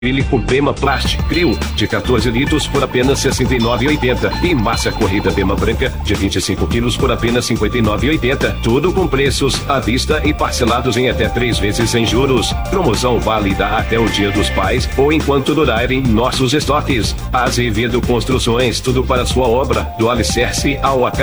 acrílico Bema Plast Grill de 14 litros por apenas R$ 69,80 e massa corrida Bema branca de 25 quilos por apenas R$ 59,80. Tudo com preços à vista e parcelados em até 3 vezes sem juros. Promoção válida até o Dia dos Pais ou enquanto durarem nossos estoques. Azevedo Construções, tudo para sua obra, do alicerce ao acabamento.